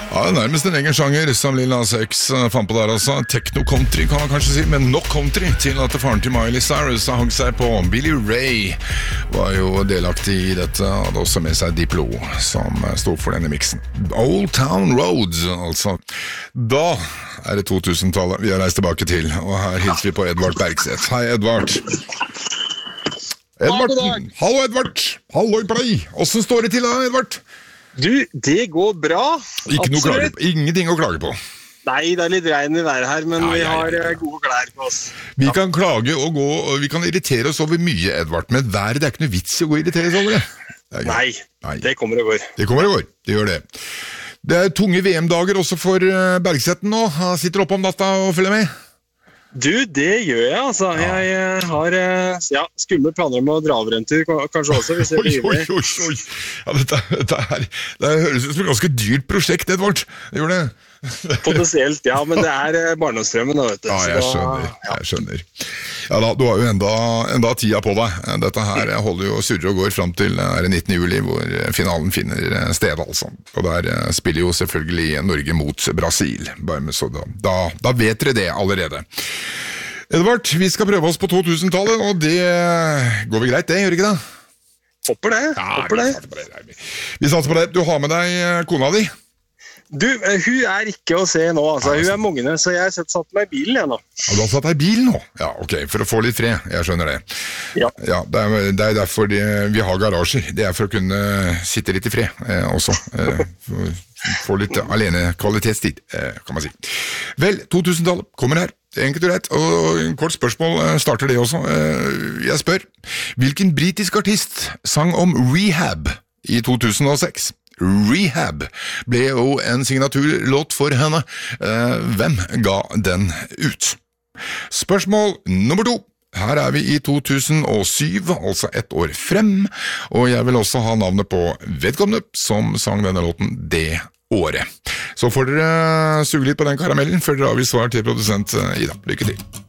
Ja, det er nærmest en egen sjanger som Lil Nas X fant på der altså. Techno-country kan man kanskje si, men nok country til at faren til Miley Cyrus hang seg på. Billy Ray var jo delaktig i dette, og hadde også med seg Diplo som stod for denne mixen. Old Town Roads, altså. Da er det 2000-tallet vi har reist tilbake til, og her hilser vi på Edvard Bergseth. Hei, Edvard. Hallo, Edvard. Hallo på deg. Hvordan står det til da, Edvard? Du, det går bra. Ingenting å klage på. Nei, det er litt regn i været her, men vi har gode klær på oss. Vi kan klage og gå, og vi kan irritere oss over mye, Edvard, men været det er ikke noe vits i å gå og irritere oss over det. Nei, det kommer og går. Det kommer og går, det gjør det. Det er tunge VM-dager også for Bergsetten nå. Han sitter oppe om natta og følger med. Du, det gjør jeg, altså. Jeg har skumle planer om å dra over en tur, kanskje også, hvis jeg blir ivrig. Oi. Ja, det høres ut som et ganske dyrt prosjekt, Edvard. Det gjør det. Potensielt, ja, men det er barndomsdrømmen, vet du. Ja, jeg skjønner. Ja da, du har jo enda tida på deg. Dette her holder jo surrer og går frem til 19. juli, hvor finalen finner sted, altså. Og der spiller jo selvfølgelig Norge mot Brasil. Så da vet dere det allerede. Edvard, vi skal prøve oss på 2000-tallet, og det går vel greit det, gjør ikke det? Håper det. Vi satser på det. Du har med deg kona di. Du, hun er ikke å se nå, altså. Hun er mongende, så jeg har satt meg i bilen igjen nå. Ja, du har satt deg i bilen nå? Ja, ok, for å få litt fred, jeg skjønner det. Ja, det er derfor vi har garasjer. Det er for å kunne sitte litt i fred også. Få litt alene kvalitetstid, kan man si. Vel, 2000-tallet kommer her. Enkelt og rett, og en kort spørsmål starter det også. Jeg spør, hvilken britisk artist sang om Rehab i 2006? Rehab ble jo en signaturlåt for henne. Hvem ga den ut? Spørsmål nummer 2. Her er vi i 2007, altså et år frem, og jeg vil også ha navnet på vedkommende som sang denne låten det året. Så får dere suge litt på den karamellen før dere avgir svar til produsent Ida. Lykke til.